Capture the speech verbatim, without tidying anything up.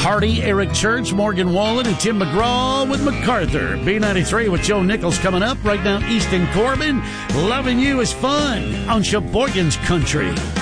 Hardy, Eric Church, Morgan Wallen, and Tim McGraw with MacArthur. B ninety-three with Joe Nichols coming up. Right now, Easton Corbin. Loving You is Fun on Sheboygan's Country.